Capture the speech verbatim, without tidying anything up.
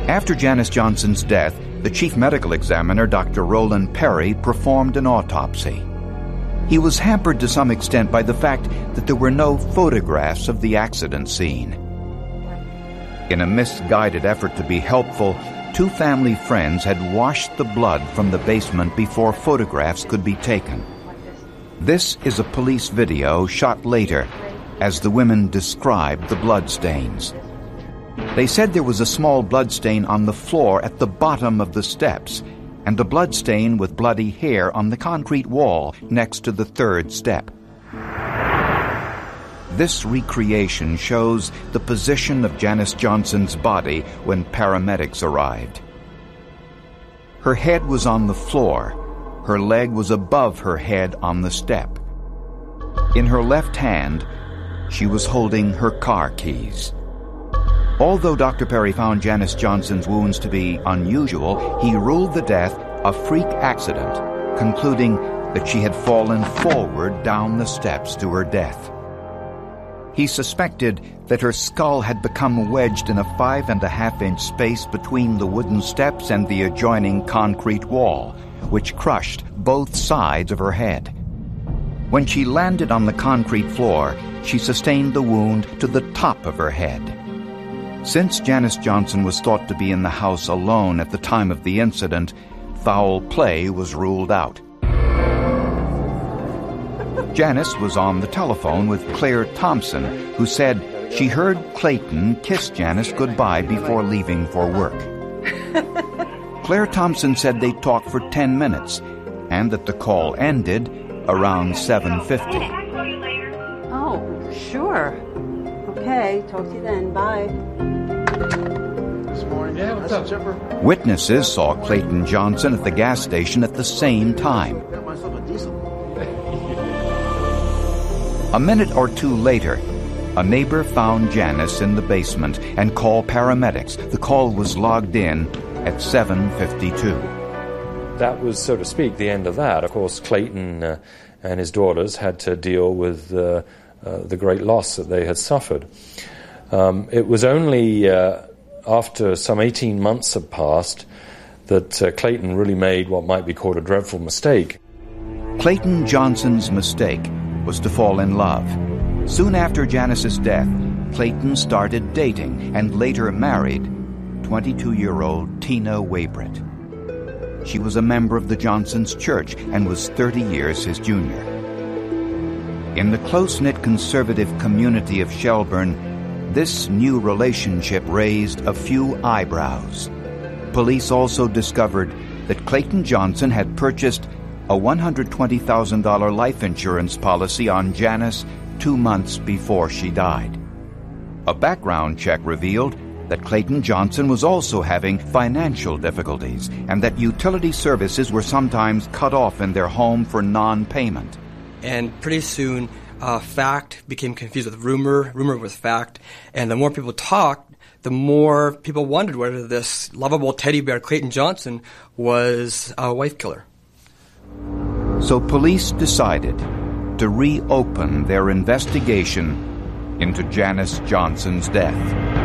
After Janice Johnson's death, the chief medical examiner, Doctor Roland Perry, performed an autopsy. He was hampered to some extent by the fact that there were no photographs of the accident scene. In a misguided effort to be helpful, two family friends had washed the blood from the basement before photographs could be taken. This is a police video shot later as the women described the bloodstains. They said there was a small bloodstain on the floor at the bottom of the steps and a bloodstain with bloody hair on the concrete wall next to the third step. This recreation shows the position of Janice Johnson's body when paramedics arrived. Her head was on the floor. Her leg was above her head on the step. In her left hand, she was holding her car keys. Although Doctor Perry found Janice Johnson's wounds to be unusual, he ruled the death a freak accident, concluding that she had fallen forward down the steps to her death. He suspected that her skull had become wedged in a five and a half inch space between the wooden steps and the adjoining concrete wall, which crushed both sides of her head. When she landed on the concrete floor, she sustained the wound to the top of her head. Since Janice Johnson was thought to be in the house alone at the time of the incident, foul play was ruled out. Janice was on the telephone with Claire Thompson, who said she heard Clayton kiss Janice goodbye before leaving for work. Claire Thompson said they talked for ten minutes and that the call ended around seven fifty. Oh, sure. Okay, talk to you then. Bye. This morning. Yeah, what's up, Chipper? Witnesses saw Clayton Johnson at the gas station at the same time. A minute or two later, a neighbor found Janice in the basement and called paramedics. The call was logged in at seven fifty-two. That was, so to speak, the end of that. Of course, Clayton uh, and his daughters had to deal with uh, uh, the great loss that they had suffered. Um, it was only uh, after some eighteen months had passed that uh, Clayton really made what might be called a dreadful mistake. Clayton Johnson's mistake was to fall in love. Soon after Janice's death, Clayton started dating and later married twenty-two-year-old Tina Waybritt. She was a member of the Johnsons' church and was thirty years his junior. In the close-knit conservative community of Shelburne, this new relationship raised a few eyebrows. Police also discovered that Clayton Johnson had purchased a one hundred twenty thousand dollars life insurance policy on Janice two months before she died. A background check revealed that Clayton Johnson was also having financial difficulties and that utility services were sometimes cut off in their home for non-payment. And pretty soon, uh, fact became confused with rumor, rumor with fact, and the more people talked, the more people wondered whether this lovable teddy bear Clayton Johnson was a wife killer. So police decided to reopen their investigation into Janice Johnson's death.